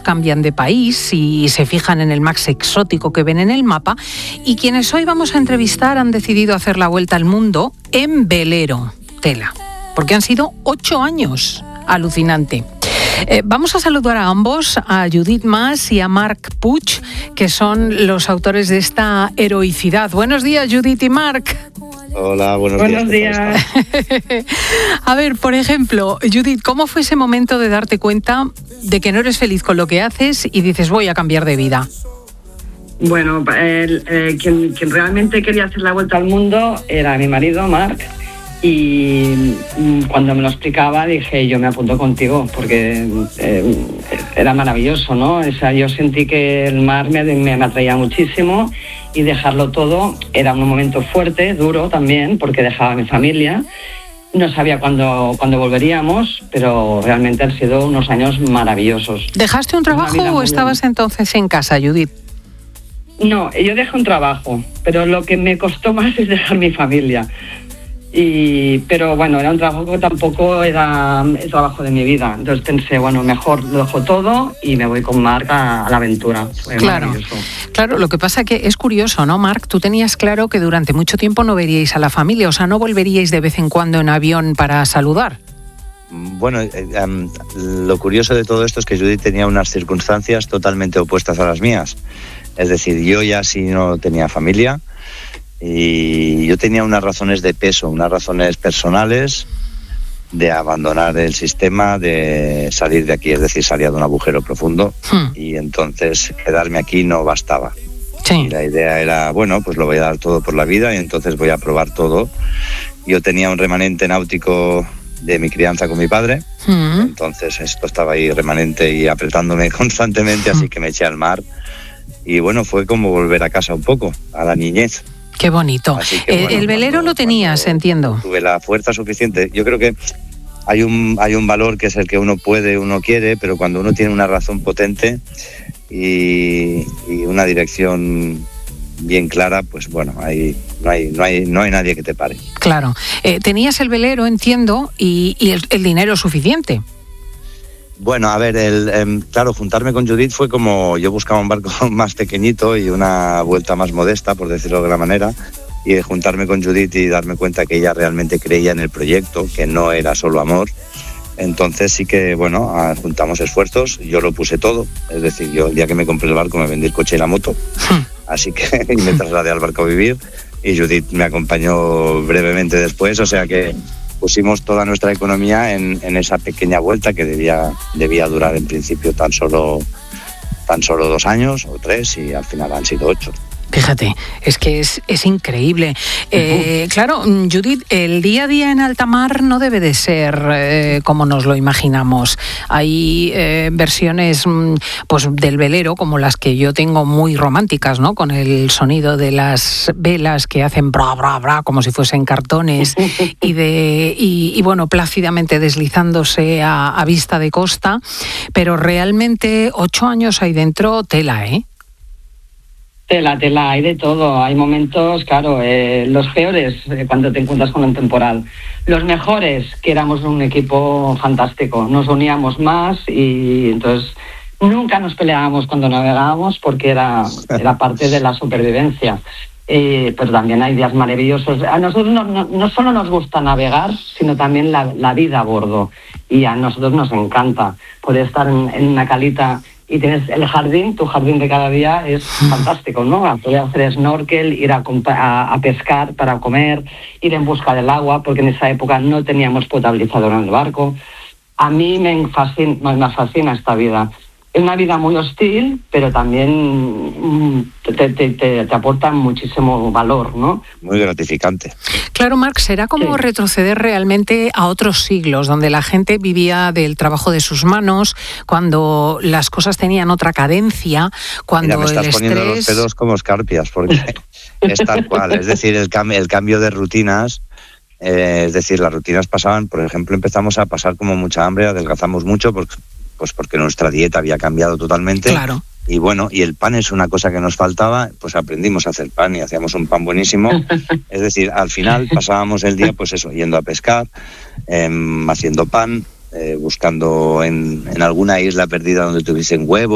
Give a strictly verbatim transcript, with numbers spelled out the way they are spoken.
cambian de país y se fijan en el más exótico que ven en el mapa, y quienes hoy vamos a entrevistar han decidido hacer la vuelta al mundo en velero. Tela, porque han sido ocho años. Alucinante. Eh, vamos a saludar a ambos, a Judit Mas y a Marc Puig, que son los autores de esta heroicidad. Buenos días, Judit y Marc. Hola, buenos, buenos días. días. A ver, por ejemplo, Judit, ¿cómo fue ese momento de darte cuenta de que no eres feliz con lo que haces y dices voy a cambiar de vida? Bueno, el, eh, quien, quien realmente quería hacer la vuelta al mundo era mi marido, Marc. Y cuando me lo explicaba dije, yo me apunto contigo, porque eh, era maravilloso, ¿no? O sea, yo sentí que el mar me, me, me atraía muchísimo, y dejarlo todo era un momento fuerte, duro también, porque dejaba a mi familia. No sabía cuándo, cuándo volveríamos, pero realmente han sido unos años maravillosos. ¿Dejaste un trabajo o estabas bien. entonces en casa, Judit? No, yo dejé un trabajo, pero lo que me costó más es dejar mi familia. Y, pero bueno, era un trabajo que tampoco era el trabajo de mi vida. Entonces pensé, bueno, mejor lo dejo todo y me voy con Marc a, a la aventura. Fue claro, claro, lo que pasa que es curioso, ¿no, Marc? Tú tenías claro que durante mucho tiempo no veríais a la familia, o sea, no volveríais de vez en cuando en avión para saludar. Bueno, eh, um, lo curioso de todo esto es que Judit tenía unas circunstancias totalmente opuestas a las mías. Es decir, yo ya sí no tenía familia, y yo tenía unas razones de peso, unas razones personales de abandonar el sistema, de salir de aquí, es decir, salía de un agujero profundo, hmm. y entonces quedarme aquí no bastaba. Sí. Y la idea era, bueno, pues lo voy a dar todo por la vida y entonces voy a probar todo. Yo tenía un remanente náutico de mi crianza con mi padre, hmm. entonces esto estaba ahí remanente y apretándome constantemente, hmm. así que me eché al mar, y bueno, fue como volver a casa un poco, a la niñez. Qué bonito. Que, el, bueno, el velero cuando, lo tenías, entiendo. Tuve la fuerza suficiente. Yo creo que hay un hay un valor que es el que uno puede, uno quiere, pero cuando uno tiene una razón potente y, y una dirección bien clara, pues bueno, hay, no hay no hay no hay nadie que te pare. Claro. Eh, tenías el velero, entiendo, y, y el, el dinero suficiente. Bueno, a ver, el, eh, claro, juntarme con Judit fue como yo buscaba un barco más pequeñito y una vuelta más modesta, por decirlo de alguna manera, y de juntarme con Judit y darme cuenta que ella realmente creía en el proyecto, que no era solo amor. Entonces sí que, bueno, juntamos esfuerzos, yo lo puse todo, es decir, yo el día que me compré el barco me vendí el coche y la moto, así que y me trasladé al barco a vivir, y Judit me acompañó brevemente después, o sea que pusimos toda nuestra economía en, en esa pequeña vuelta que debía, debía durar en principio tan solo, tan solo dos años o tres, y al final han sido ocho. Fíjate, es que es, es increíble. Eh, uh-huh. Claro, Judit, el día a día en alta mar no debe de ser eh, como nos lo imaginamos. Hay eh, versiones pues del velero, como las que yo tengo, muy románticas, ¿no? Con el sonido de las velas que hacen bra, bra, bra, como si fuesen cartones, y, de, y, y bueno, plácidamente deslizándose a, a vista de costa. Pero realmente ocho años ahí dentro, tela, ¿eh? Tela, tela, hay de todo. Hay momentos, claro, eh, los peores eh, cuando te encuentras con un temporal. Los mejores, que éramos un equipo fantástico. Nos uníamos más y entonces nunca nos peleábamos cuando navegábamos porque era, era parte de la supervivencia. Eh, pero también hay días maravillosos. A nosotros no, no, no solo nos gusta navegar, sino también la, la vida a bordo. Y a nosotros nos encanta poder estar en, en una calita y tienes el jardín, tu jardín de cada día es fantástico, ¿no? Poder hacer snorkel, ir a, a, a pescar para comer, ir en busca del agua, porque en esa época no teníamos potabilizador en el barco. A mí me fascina, me fascina esta vida. Es una vida muy hostil, pero también te, te, te, te aporta muchísimo valor, ¿no? Muy gratificante. Claro, Marc, será como sí. retroceder realmente a otros siglos, donde la gente vivía del trabajo de sus manos, cuando las cosas tenían otra cadencia, cuando Mira, me estás el poniendo estrés... los pelos como escarpias, porque es tal cual. Es decir, el, cam- el cambio de rutinas, eh, es decir, las rutinas pasaban, por ejemplo, empezamos a pasar como mucha hambre, adelgazamos mucho, porque pues porque nuestra dieta había cambiado totalmente. Claro. Y bueno, y el pan es una cosa que nos faltaba, pues aprendimos a hacer pan y hacíamos un pan buenísimo. Es decir, al final pasábamos el día, pues eso, yendo a pescar, eh, haciendo pan, eh, buscando en, en alguna isla perdida donde tuviesen huevos.